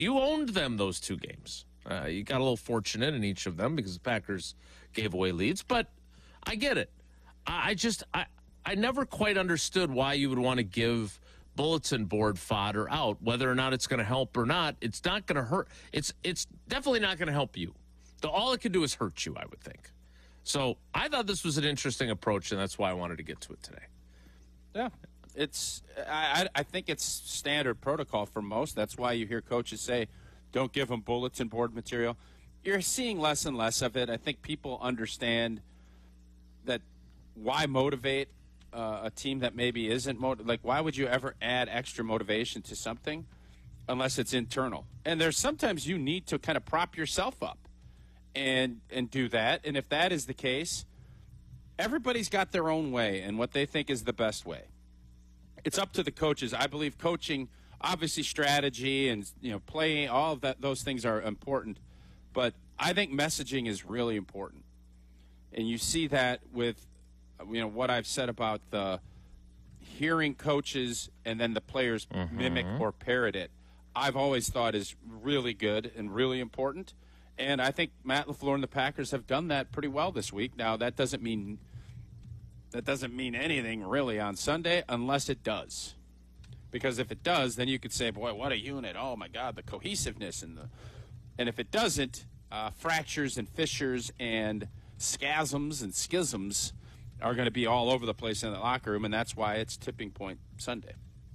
You owned them those 2 games. You got a little fortunate in each of them because the Packers gave away leads, but I get it. I never quite understood why you would want to give bulletin board fodder out, whether or not it's going to help or not. It's not going to hurt. It's definitely not going to help you. All it can do is hurt you, I would think. So I thought this was an interesting approach, and that's why I wanted to get to it today. Yeah. I think it's standard protocol for most. That's why you hear coaches say, don't give them bulletin board material. You're seeing less and less of it. I think people understand that why motivate a team that maybe isn't why would you ever add extra motivation to something unless it's internal? And there's sometimes you need to kind of prop yourself up and do that. And if that is the case, everybody's got their own way and what they think is the best way. It's up to the coaches. I believe coaching, obviously strategy and playing, all of that, those things are important. But I think messaging is really important. And you see that with what I've said about the hearing coaches and then the players mimic or parrot it. I've always thought is really good and really important. And I think Matt LaFleur and the Packers have done that pretty well this week. Now, that doesn't mean anything really on Sunday unless it does. Because if it does, then you could say, boy, what a unit. Oh, my God, the cohesiveness. And if it doesn't, fractures and fissures and schisms and schisms are going to be all over the place in the locker room, and that's why it's Tipping Point Sunday.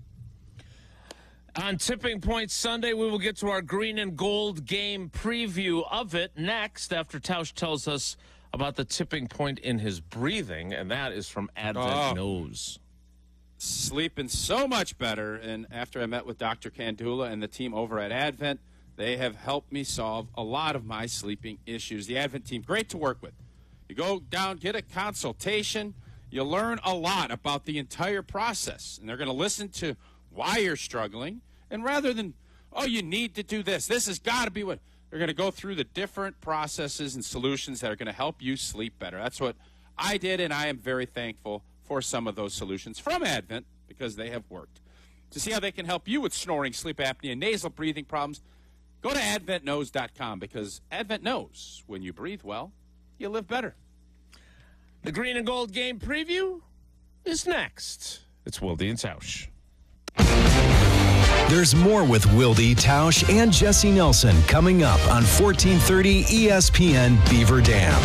On Tipping Point Sunday, we will get to our green and gold game preview of it next after Tausch tells us about the tipping point in his breathing, and that is from Advent Knows. Sleeping so much better, and after I met with Dr. Kandula and the team over at Advent, they have helped me solve a lot of my sleeping issues. The Advent team, great to work with. You go down, get a consultation, you learn a lot about the entire process, and they're going to listen to why you're struggling, and rather than, you need to do this has got to be what, they're going to go through the different processes and solutions that are going to help you sleep better. That's what I did, and I am very thankful for some of those solutions from Advent because they have worked. To see how they can help you with snoring, sleep apnea, nasal breathing problems, go to AdventKnows.com because Advent knows when you breathe well, you live better. The green and gold game preview is next. It's Wilde and Tausch. There's more with Wilde, Tausch, and Jesse Nelson coming up on 1430 ESPN Beaver Dam.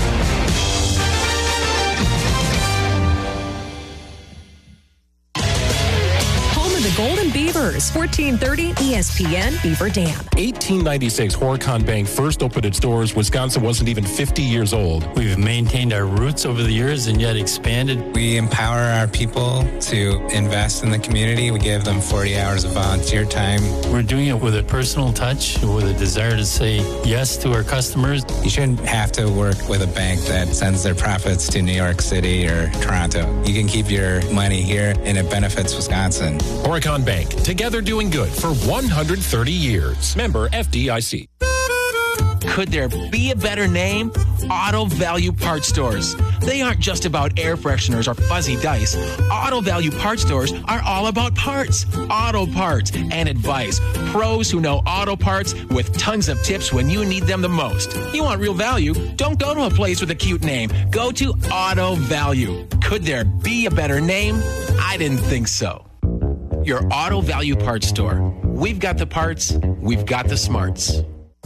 Golden Beavers, 1430 ESPN Beaver Dam. 1896, Horicon Bank first opened its doors. Wisconsin wasn't even 50 years old. We've maintained our roots over the years and yet expanded. We empower our people to invest in the community. We give them 40 hours of volunteer time. We're doing it with a personal touch, with a desire to say yes to our customers. You shouldn't have to work with a bank that sends their profits to New York City or Toronto. You can keep your money here and it benefits Wisconsin. Horicon Bank, together doing good for 130 years. Member FDIC. Could there be a better name? Auto Value Parts Stores. They aren't just about air fresheners or fuzzy dice. Auto Value Parts Stores are all about parts, auto parts, and advice. Pros who know auto parts with tons of tips when you need them the most. You want real value? Don't go to a place with a cute name. Go to Auto Value. Could there be a better name? I didn't think so. Your Auto Value Parts Store. We've got the parts, we've got the smarts.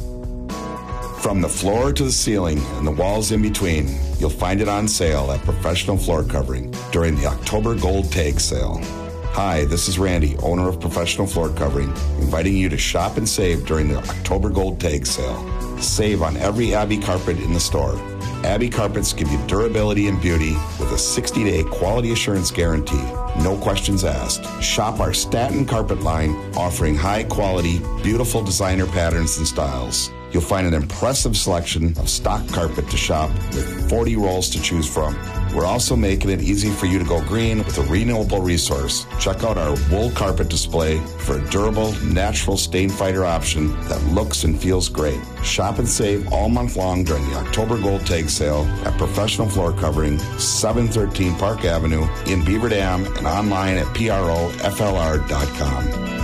From the floor to the ceiling and the walls in between, you'll find it on sale at Professional Floor Covering during the October Gold Tag Sale. Hi, this is Randy, owner of Professional Floor Covering, inviting you to shop and save during the October Gold Tag Sale. Save on every Abbey carpet in the store. Abbey carpets give you durability and beauty with a 60-day quality assurance guarantee. No questions asked. Shop our Staten carpet line, offering high-quality, beautiful designer patterns and styles. You'll find an impressive selection of stock carpet to shop with 40 rolls to choose from. We're also making it easy for you to go green with a renewable resource. Check out our wool carpet display for a durable, natural stain fighter option that looks and feels great. Shop and save all month long during the October Gold Tag Sale at Professional Floor Covering, 713 Park Avenue in Beaver Dam and online at PROFLR.com.